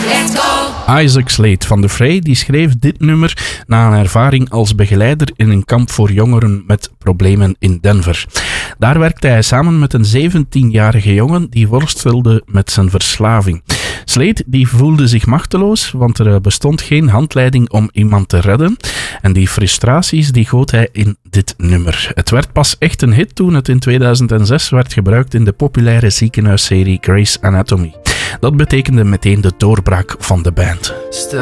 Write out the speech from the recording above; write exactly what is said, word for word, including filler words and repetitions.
Let's go! Isaac Slade van The Fray die schreef dit nummer na een ervaring als begeleider in een kamp voor jongeren met problemen in Denver. Daar werkte hij samen met een zeventienjarige jongen die worstelde met zijn verslaving. Slade die voelde zich machteloos, want er bestond geen handleiding om iemand te redden. En die frustraties die goot hij in dit nummer. Het werd pas echt een hit toen het in tweeduizend zes werd gebruikt in de populaire ziekenhuisserie Grey's Anatomy. Dat betekende meteen de doorbraak van de band. Still